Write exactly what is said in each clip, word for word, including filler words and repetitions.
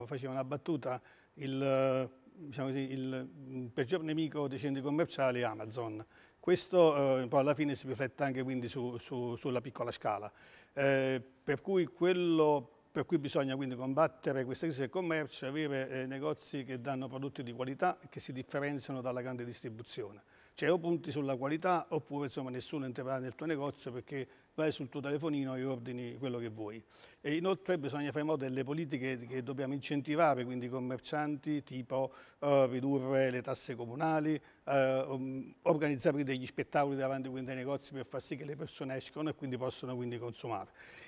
Faceva una battuta, il, diciamo così, il peggior nemico dei centri commerciali è Amazon. Questo eh, poi alla fine si riflette anche quindi su, su, sulla piccola scala. Eh, per cui quello per cui bisogna quindi combattere questa crisi del commercio è avere eh, negozi che danno prodotti di qualità e che si differenziano dalla grande distribuzione. Cioè o punti sulla qualità oppure insomma nessuno entrerà nel tuo negozio perché vai sul tuo telefonino e ordini quello che vuoi. E inoltre bisogna fare in modo delle politiche che dobbiamo incentivare, quindi i commercianti, tipo eh, ridurre le tasse comunali, eh, um, organizzare degli spettacoli davanti quindi ai negozi per far sì che le persone escono e quindi possono quindi consumare.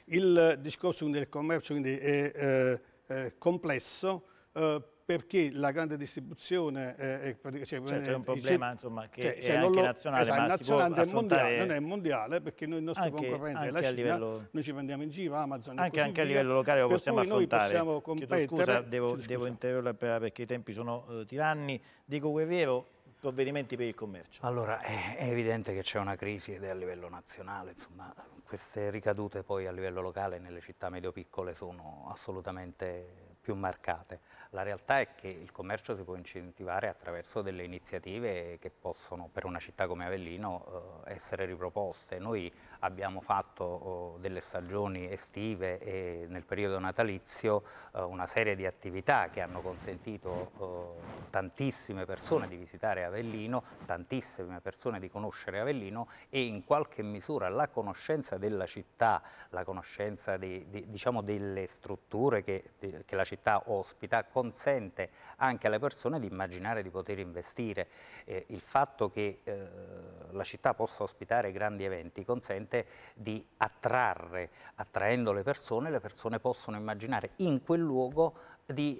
Il discorso quindi del commercio quindi è eh, eh, complesso, eh, perché la grande distribuzione è, è praticamente... Cioè, certo, è un problema insomma, che cioè, è se anche non lo, nazionale, esatto, ma nazionale si può è mondiale, affrontare... non è mondiale perché noi, il nostro anche, concorrente è la anche a Cina, livello... noi ci prendiamo in giro, Amazon e Anche, così anche a via, livello locale lo per possiamo cui noi affrontare. possiamo Chiedo scusa, competere. devo, Chiedo devo scusa. interrompere perché i tempi sono uh, tiranni. Dico Guerriero, provvedimenti per il commercio. Allora, è, è evidente che c'è una crisi ed è a livello nazionale, insomma, queste ricadute poi a livello locale nelle città medio-piccole sono assolutamente più marcate. La realtà è che il commercio si può incentivare attraverso delle iniziative che possono, per una città come Avellino, eh, essere riproposte. Noi abbiamo fatto oh, delle stagioni estive e nel periodo natalizio eh, una serie di attività che hanno consentito eh, tantissime persone di visitare Avellino, tantissime persone di conoscere Avellino e in qualche misura la conoscenza della città, la conoscenza di, di, diciamo delle strutture che, di, che la città ospita consente anche alle persone di immaginare di poter investire. Eh, il fatto che eh, la città possa ospitare grandi eventi consente di attrarre, attraendo le persone, le persone possono immaginare in quel luogo di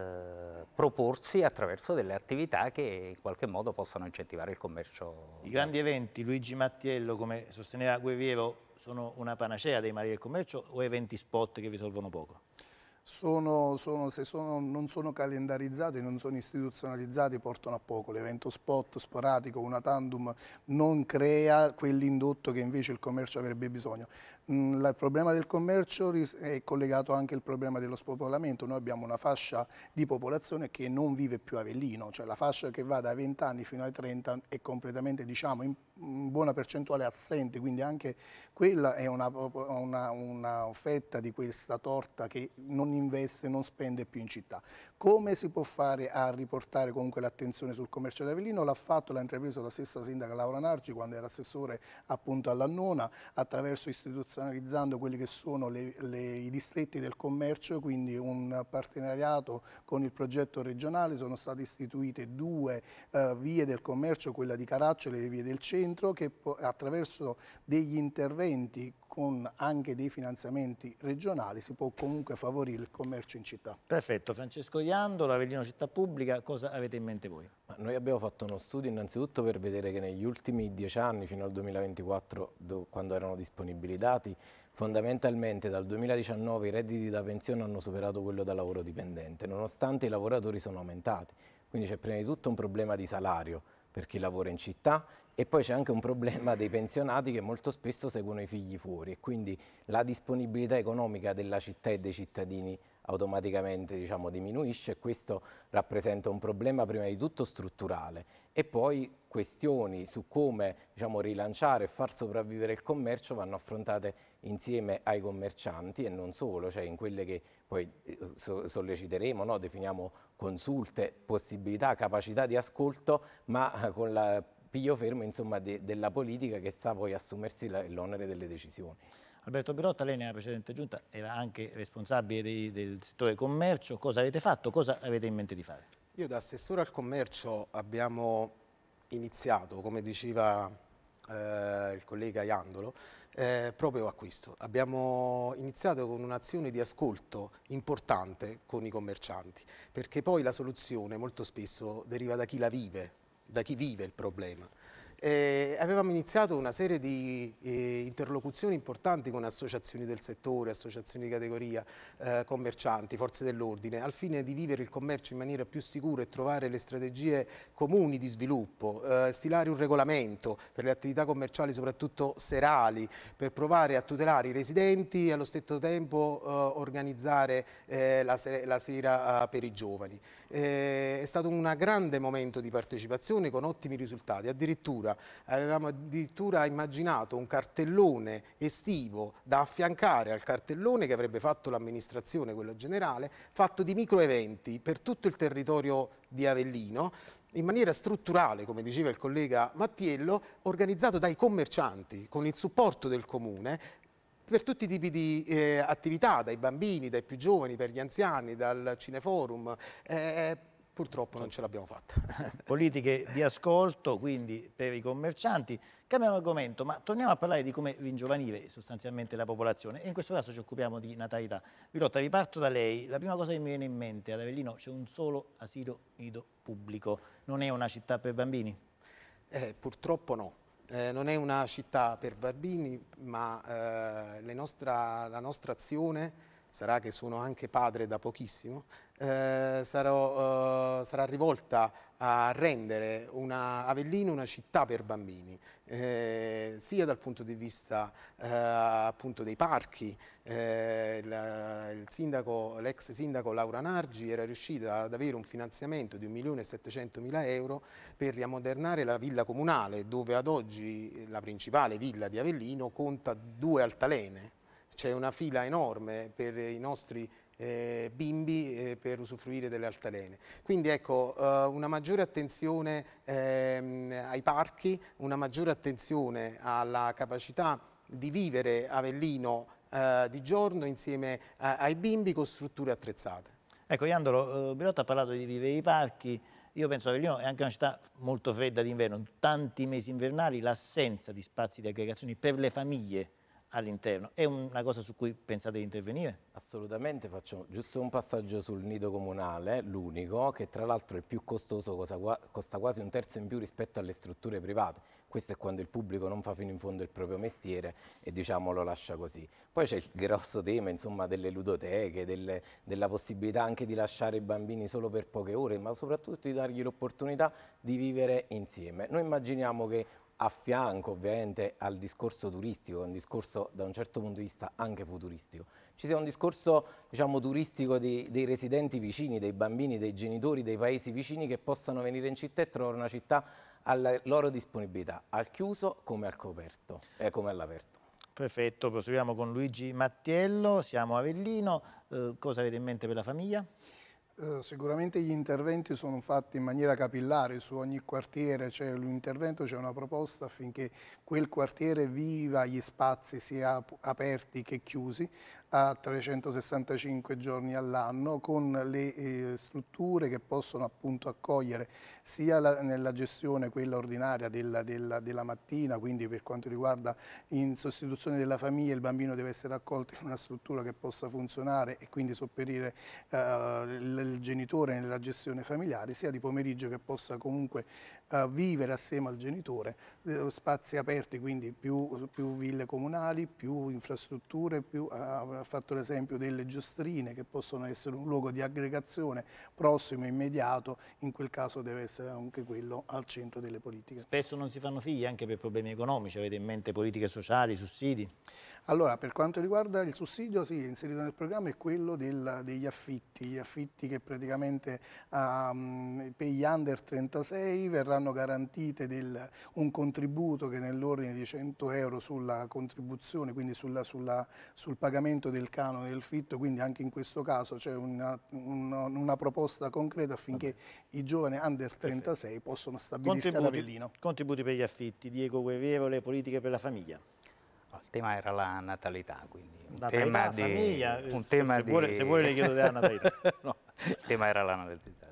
eh, proporsi attraverso delle attività che in qualche modo possano incentivare il commercio. I grandi eventi, Luigi Mattiello, come sosteneva Guerriero, sono una panacea dei mali del commercio o eventi spot che risolvono poco? Sono, sono, se sono, non sono calendarizzati, non sono istituzionalizzati, portano a poco. L'evento spot, sporadico, una tandem non crea quell'indotto che invece il commercio avrebbe bisogno. Mm, il problema del commercio è collegato anche al problema dello spopolamento. Noi abbiamo una fascia di popolazione che non vive più a Avellino, cioè la fascia che va dai venti anni fino ai trenta è completamente, diciamo, in, in buona percentuale assente, quindi anche quella è una, una, una fetta di questa torta che non investe, non spende più in città. Come si può fare a riportare comunque l'attenzione sul commercio di Avellino? L'ha fatto, l'ha intrapreso la stessa sindaca Laura Nargi quando era assessore appunto all'Annona, attraverso istituzionalizzando quelli che sono le, le, i distretti del commercio, quindi un partenariato con il progetto regionale. Sono state istituite due uh, vie del commercio, quella di Caracciolo e le vie del centro, che attraverso degli interventi con anche dei finanziamenti regionali si può comunque favorire il commercio in città. Perfetto, Francesco Iandolo, Avellino Città Pubblica, cosa avete in mente voi? Ma noi abbiamo fatto uno studio innanzitutto per vedere che negli ultimi dieci anni, fino al duemilaventiquattro, quando erano disponibili i dati, fondamentalmente dal duemiladiciannove i redditi da pensione hanno superato quello da lavoro dipendente, nonostante i lavoratori sono aumentati. Quindi c'è prima di tutto un problema di salario per chi lavora in città e poi c'è anche un problema dei pensionati che molto spesso seguono i figli fuori e quindi la disponibilità economica della città e dei cittadini automaticamente, diciamo, diminuisce e questo rappresenta un problema prima di tutto strutturale e poi questioni su come, diciamo, rilanciare e far sopravvivere il commercio vanno affrontate insieme ai commercianti e non solo, cioè in quelle che poi solleciteremo, no? Definiamo consulte, possibilità, capacità di ascolto, ma con la piglio fermo insomma de, della politica che sa poi assumersi l'onere delle decisioni. Alberto Birotta, lei nella precedente giunta era anche responsabile dei, del settore commercio, cosa avete fatto, cosa avete in mente di fare? Io da assessore al commercio abbiamo iniziato, come diceva eh, il collega Iandolo, eh, proprio a questo. Abbiamo iniziato con un'azione di ascolto importante con i commercianti, perché poi la soluzione molto spesso deriva da chi la vive, da chi vive il problema. Eh, avevamo iniziato una serie di eh, interlocuzioni importanti con associazioni del settore, associazioni di categoria, eh, commercianti, forze dell'ordine, al fine di vivere il commercio in maniera più sicura e trovare le strategie comuni di sviluppo, eh, stilare un regolamento per le attività commerciali soprattutto serali, per provare a tutelare i residenti e allo stesso tempo eh, organizzare eh, la, se la sera eh, per i giovani. Eh, è stato un grande momento di partecipazione con ottimi risultati, addirittura avevamo addirittura immaginato un cartellone estivo da affiancare al cartellone che avrebbe fatto l'amministrazione, quello generale, fatto di microeventi per tutto il territorio di Avellino, in maniera strutturale, come diceva il collega Mattiello, organizzato dai commercianti, con il supporto del comune, per tutti i tipi di eh, attività, dai bambini, dai più giovani, per gli anziani, dal cineforum. Eh, purtroppo non ce l'abbiamo fatta. Politiche di ascolto, quindi per i commercianti. Cambiamo argomento, ma torniamo a parlare di come ringiovanire sostanzialmente la popolazione, e in questo caso ci occupiamo di natalità. Virotta, riparto da lei. La prima cosa che mi viene in mente: ad Avellino c'è un solo asilo nido pubblico. Non è una città per bambini? Eh, purtroppo no. Eh, non è una città per bambini, ma eh, le nostra, la nostra azione, sarà che sono anche padre da pochissimo, eh, sarò, eh, sarà rivolta a rendere una, Avellino una città per bambini, eh, sia dal punto di vista eh, appunto dei parchi. Eh, la, il sindaco, l'ex sindaco Laura Nargi era riuscita ad avere un finanziamento di un milione e settecentomila euro per riammodernare la villa comunale, dove ad oggi la principale villa di Avellino conta due altalene. C'è una fila enorme per i nostri eh, bimbi eh, per usufruire delle altalene. Quindi ecco, eh, una maggiore attenzione eh, ai parchi, una maggiore attenzione alla capacità di vivere Avellino eh, di giorno insieme a, ai bimbi con strutture attrezzate. Ecco, Iandolo, eh, Virotta ha parlato di vivere i parchi. Io penso che Avellino è anche una città molto fredda d'inverno. In tanti mesi invernali l'assenza di spazi di aggregazione per le famiglie all'interno è una cosa su cui pensate di intervenire? Assolutamente, faccio giusto un passaggio sul nido comunale, l'unico, che tra l'altro è più costoso, costa quasi un terzo in più rispetto alle strutture private. Questo è quando il pubblico non fa fino in fondo il proprio mestiere e, diciamo, lo lascia così. Poi c'è il grosso tema, insomma, delle ludoteche, delle, della possibilità anche di lasciare i bambini solo per poche ore, ma soprattutto di dargli l'opportunità di vivere insieme. Noi immaginiamo che a fianco ovviamente al discorso turistico, un discorso da un certo punto di vista anche futuristico, ci sia un discorso, diciamo, turistico di, dei residenti vicini, dei bambini, dei genitori, dei paesi vicini che possano venire in città e trovare una città alla loro disponibilità, al chiuso come al coperto e eh, come all'aperto. Perfetto, proseguiamo con Luigi Mattiello, siamo a Avellino, eh, cosa avete in mente per la famiglia? Eh, sicuramente gli interventi sono fatti in maniera capillare, su ogni quartiere c'è un intervento, c'è una proposta affinché quel quartiere viva gli spazi sia aperti che chiusi a trecentosessantacinque giorni all'anno, con le eh, strutture che possono appunto accogliere sia la, nella gestione quella ordinaria della, della, della mattina, quindi per quanto riguarda in sostituzione della famiglia il bambino deve essere accolto in una struttura che possa funzionare e quindi sopperire eh, il, il genitore nella gestione familiare, sia di pomeriggio che possa comunque eh, vivere assieme al genitore, eh, spazi aperti, quindi più, più ville comunali, più infrastrutture, più eh, ha fatto l'esempio delle giostrine che possono essere un luogo di aggregazione prossimo e immediato, in quel caso deve essere anche quello al centro delle politiche. Spesso non si fanno figli anche per problemi economici, avete in mente politiche sociali, sussidi? Allora, per quanto riguarda il sussidio, sì, inserito nel programma è quello del, degli affitti, gli affitti che praticamente um, per gli under trentasei verranno garantite del, un contributo che nell'ordine di cento euro sulla contribuzione, quindi sulla, sulla, sul pagamento del canone del fitto, quindi anche in questo caso c'è una, una, una proposta concreta affinché i giovani under trentasei Perfetto. Possano stabilirsi ad Avellino. Contributi per gli affitti, Diego Guerriero, le politiche per la famiglia. Il tema era la natalità, quindi un natalità, tema di... famiglia, Un tema se, di... vuole, se vuole le chiedo della natalità. No, il tema era la natalità.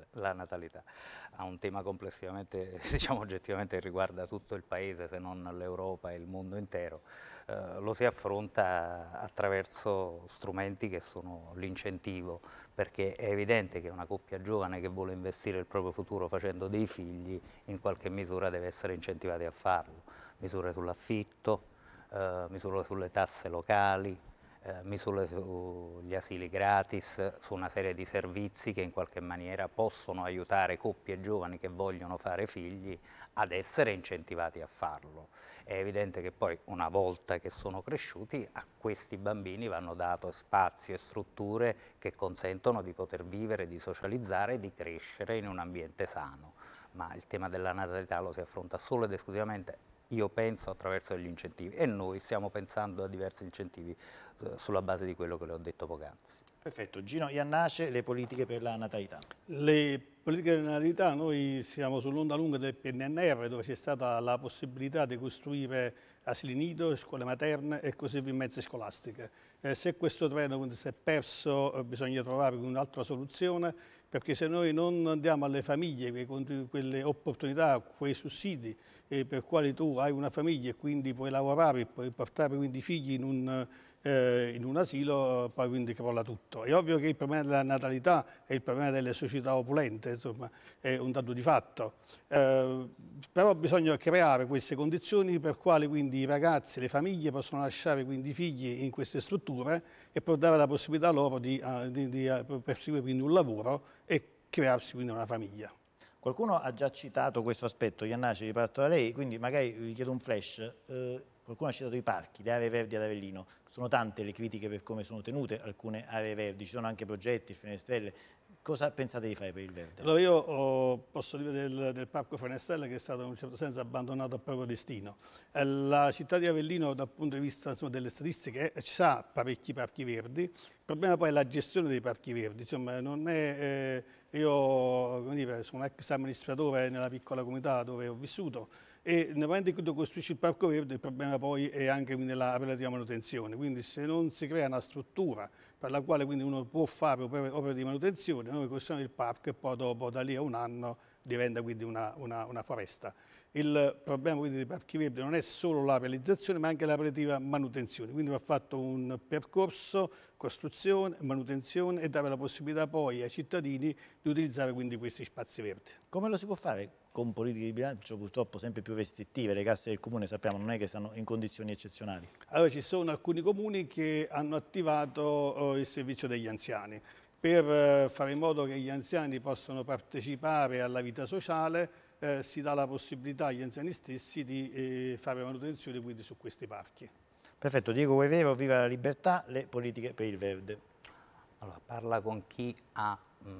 la natalità ha un tema complessivamente, diciamo oggettivamente, che riguarda tutto il paese, se non l'Europa e il mondo intero. Eh, lo si affronta attraverso strumenti che sono l'incentivo, perché è evidente che una coppia giovane che vuole investire il proprio futuro facendo dei figli, in qualche misura deve essere incentivati a farlo. Misure sull'affitto, eh, misure sulle tasse locali, eh, misure sugli asili gratis, su una serie di servizi che in qualche maniera possono aiutare coppie giovani che vogliono fare figli ad essere incentivati a farlo. È evidente che poi, una volta che sono cresciuti, a questi bambini vanno dato spazio e strutture che consentono di poter vivere, di socializzare e di crescere in un ambiente sano. Ma il tema della natalità lo si affronta solo ed esclusivamente, io penso, attraverso gli incentivi, e noi stiamo pensando a diversi incentivi eh, sulla base di quello che le ho detto poc'anzi. Perfetto. Gino Iannace, le politiche per la natalità. Le politiche della natalità, noi siamo sull'onda lunga del P N R R, dove c'è stata la possibilità di costruire asili nido, scuole materne e così via in mezze scolastiche. Eh, se questo treno quindi si è perso, eh, bisogna trovare un'altra soluzione, perché se noi non diamo alle famiglie quelle, quelle opportunità, quei sussidi eh, per quali tu hai una famiglia e quindi puoi lavorare e puoi portare quindi i figli in un Eh, in un asilo, poi quindi crolla tutto. È ovvio che il problema della natalità è il problema delle società opulente, insomma, è un dato di fatto. Eh, però bisogna creare queste condizioni per quali quindi i ragazzi, le famiglie possono lasciare quindi i figli in queste strutture e per dare la possibilità loro di, uh, di, di uh, perseguire quindi un lavoro e crearsi quindi una famiglia. Qualcuno ha già citato questo aspetto, Iannace, riparto da lei, quindi magari vi chiedo un flash. Eh, qualcuno ha citato i parchi, le aree verdi ad Avellino. Sono tante le critiche per come sono tenute alcune aree verdi, ci sono anche progetti, finestrelle. Cosa pensate di fare per il verde? Allora io oh, posso dire del, del Parco Fenestrelle che è stato in un certo senso abbandonato al proprio destino. Eh, la città di Avellino dal punto di vista insomma, delle statistiche eh, ci ha parecchi parchi verdi, il problema poi è la gestione dei parchi verdi, insomma non è, eh, io come dire, sono un ex amministratore nella piccola comunità dove ho vissuto e nel momento in cui tu costruisci il parco verde il problema poi è anche nella relativa manutenzione, quindi se non si crea una struttura per la quale quindi uno può fare opere, opere di manutenzione, noi costruiamo il parco e poi dopo da lì a un anno diventa quindi una, una, una foresta. Il problema quindi dei parchi verdi non è solo la realizzazione ma anche la relativa manutenzione, quindi va fatto un percorso, costruzione, manutenzione e dare la possibilità poi ai cittadini di utilizzare quindi questi spazi verdi. Come lo si può fare con politiche di bilancio purtroppo sempre più restrittive? Le casse del comune sappiamo non è che stanno in condizioni eccezionali. Allora ci sono alcuni comuni che hanno attivato eh, il servizio degli anziani per eh, fare in modo che gli anziani possano partecipare alla vita sociale. Eh, si dà la possibilità agli anziani stessi di eh, fare manutenzione quindi su questi parchi. Perfetto, Diego Guerrero, viva la libertà, le politiche per il verde. Allora, parla con chi ha mh,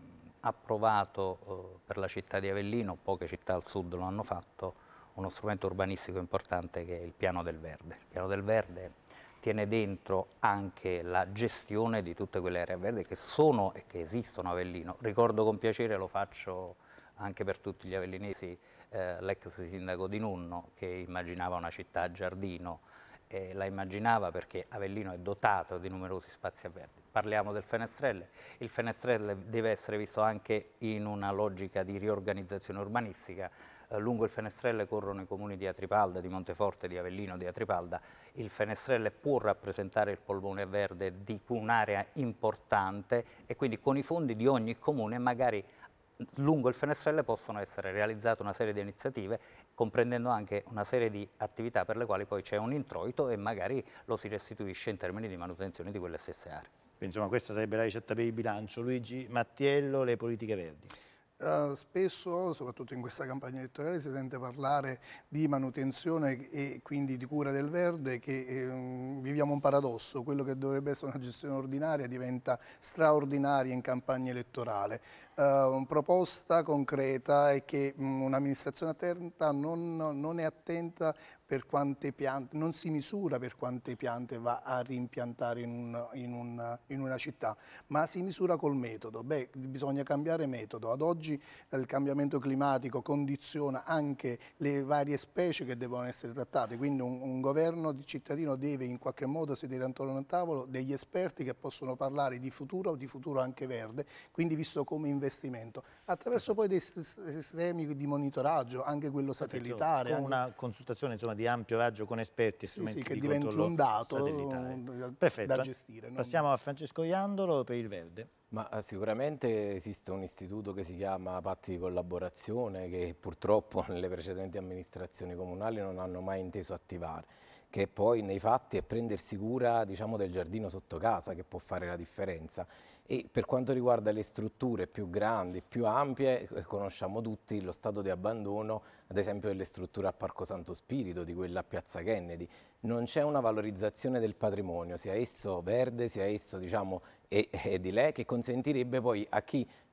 approvato eh, per la città di Avellino, poche città al sud lo hanno fatto, uno strumento urbanistico importante che è il piano del verde. Il piano del verde tiene dentro anche la gestione di tutte quelle aree verdi che sono e che esistono a Avellino. Ricordo con piacere, lo faccio anche per tutti gli avellinesi, eh, l'ex sindaco di Nunno che immaginava una città giardino, e la immaginava perché Avellino è dotato di numerosi spazi verdi. Parliamo del Fenestrelle, il Fenestrelle deve essere visto anche in una logica di riorganizzazione urbanistica. Eh, lungo il Fenestrelle corrono i comuni di Atripalda, di Monteforte, di Avellino, di Atripalda. Il Fenestrelle può rappresentare il polmone verde di un'area importante e quindi con i fondi di ogni comune magari lungo il Fenestrelle possono essere realizzate una serie di iniziative, comprendendo anche una serie di attività per le quali poi c'è un introito e magari lo si restituisce in termini di manutenzione di quelle stesse aree. Insomma, questa sarebbe la ricetta per il bilancio. Luigi Mattiello, le politiche verdi. Uh, spesso, soprattutto in questa campagna elettorale, si sente parlare di manutenzione e quindi di cura del verde, che eh, viviamo un paradosso, quello che dovrebbe essere una gestione ordinaria diventa straordinaria in campagna elettorale. Uh, proposta concreta è che un'amministrazione attenta non, non è attenta per quante piante, non si misura per quante piante va a rimpiantare in, un, in, un, in una città, ma si misura col metodo. Beh, bisogna cambiare metodo. Ad oggi eh, il cambiamento climatico condiziona anche le varie specie che devono essere trattate, quindi un, un governo di cittadino deve in qualche modo sedere attorno a un tavolo degli esperti che possono parlare di futuro, di futuro anche verde, quindi visto come investimento, attraverso poi dei sistemi di monitoraggio, anche quello satellitare. Con anche... una consultazione insomma, di ampio raggio con esperti e Sì, strumenti sì, che di diventi controllo un dato satellitare. da, Perfetto. da gestire. non- Passiamo a Francesco Iandolo per il verde. Ma eh, sicuramente esiste un istituto che si chiama Patti di Collaborazione che purtroppo nelle precedenti amministrazioni comunali non hanno mai inteso attivare, che poi nei fatti è prendersi cura, diciamo, del giardino sotto casa che può fare la differenza. E per quanto riguarda le strutture più grandi, più ampie, eh, conosciamo tutti lo stato di abbandono, ad esempio delle strutture a Parco Santo Spirito, di quella a Piazza Kennedy. Non c'è una valorizzazione del patrimonio, sia esso verde, sia esso, diciamo, e- edile, che consentirebbe poi a chi